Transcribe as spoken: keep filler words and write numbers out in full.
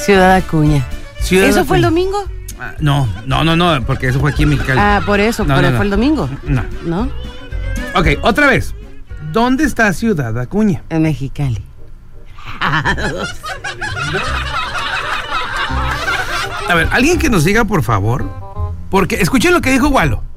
Ciudad Acuña. Ciudad ¿Eso Acuña. fue el domingo? Ah, no, no, no, no, porque eso fue aquí en Mexicali. Ah, por eso, No, pero no, no. fue el domingo. No. ¿No? Ok, otra vez. ¿Dónde está Ciudad Acuña? En Mexicali. A ver, alguien que nos diga, por favor. Porque escuchen lo que dijo Walo.